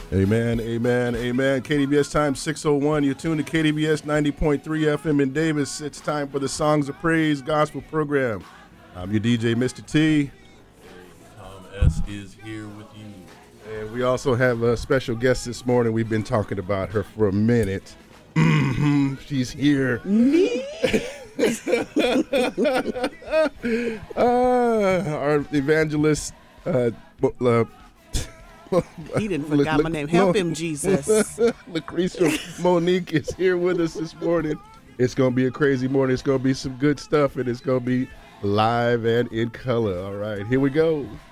Amen, amen, amen. KDBS time 6:01. You're tuned to KDBS 90.3 FM in Davis. It's time for the Songs of Praise Gospel Program. I'm your DJ, Mr. T. Tom S. is here with you. And we also have a special guest this morning. We've been talking about her for a minute. She's here. Me? Our evangelist, He didn't forget my name. Help him, Jesus. Lucretia Monique is here with us this morning. It's going to be a crazy morning. It's going to be some good stuff, and it's going to be live and in color. All right, here we go.